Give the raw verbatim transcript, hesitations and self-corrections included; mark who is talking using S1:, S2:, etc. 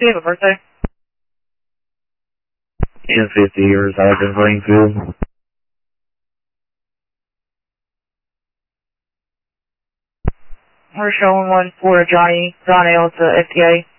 S1: Do you have a birthday?
S2: In fifty years, I live in Greenfield.
S1: We're showing one for Johnny, John L. to F T A.